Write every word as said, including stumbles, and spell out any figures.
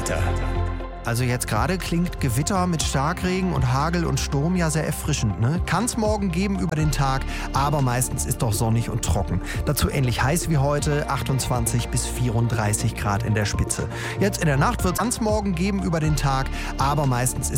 Wetter. Also jetzt gerade klingt Gewitter mit Starkregen und Hagel und Sturm ja sehr erfrischend, ne? Kann es morgen geben über den Tag, aber meistens ist doch sonnig und trocken. Dazu ähnlich heiß wie heute, achtundzwanzig bis vierunddreißig Grad in der Spitze. Jetzt in der Nacht wird es morgen geben über den Tag, aber meistens ist